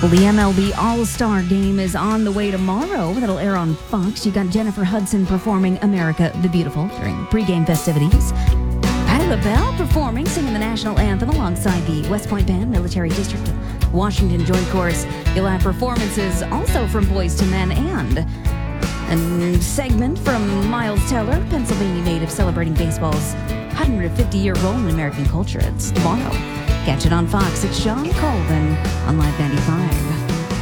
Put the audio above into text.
Well, the MLB All-Star Game is on the way tomorrow. That'll air on Fox. You got Jennifer Hudson performing America the Beautiful during pregame festivities. Patti LaBelle performing, singing the national anthem alongside the West Point Band, Military District of Washington Joint Chorus. You'll have performances also from Boyz II Men and a segment from Miles Teller, Pennsylvania native, celebrating baseball's 150-year role in American culture. It's tomorrow. Catch it on Fox. It's Sean Colvin on Live 95.